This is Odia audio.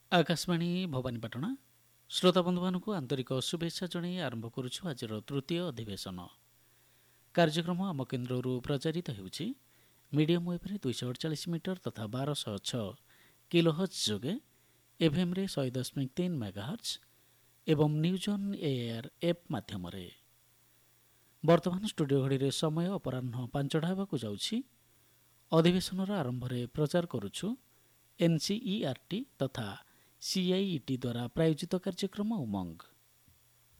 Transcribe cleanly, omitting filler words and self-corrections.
ଆକାଶବାଣୀ ଭବାନୀପାଟଣା ଶ୍ରୋତା ବନ୍ଧୁମାନଙ୍କୁ ଆନ୍ତରିକ ଶୁଭେଚ୍ଛା ଜଣାଇ ଆରମ୍ଭ କରୁଛୁ ଆଜିର ତୃତୀୟ ଅଧିବେଶନ କାର୍ଯ୍ୟକ୍ରମ ଆମ କେନ୍ଦ୍ରରୁ ପ୍ରଚାରିତ ହେଉଛି ମିଡିୟମ୍ ୱେଭ୍ରେ 248 ମିଟର ତଥା 1206 କିଲୋହର୍ଟ୍ଜ ଯୋଗେ ଏଫ୍ଏମ୍ରେ 100.3 ମେଗାହର୍ଟ୍ଜ ଏବଂ ନ୍ୟୁଜ୍ ଅନ୍ ଏଆର୍ ଏପ୍ ମାଧ୍ୟମରେ। ବର୍ତ୍ତମାନ ଷ୍ଟୁଡିଓ ଘଡ଼ିରେ ସମୟ ଅପରାହ୍ନ 5ଟା ହେବାକୁ ଯାଉଛି। ଅଧିବେଶନର ଆରମ୍ଭରେ ପ୍ରଚାର କରୁଛୁ NCERT ତଥା CIET ଦ୍ୱାରା ପ୍ରାୟୋଜିତ କାର୍ଯ୍ୟକ୍ରମ ଉମଙ୍ଗ।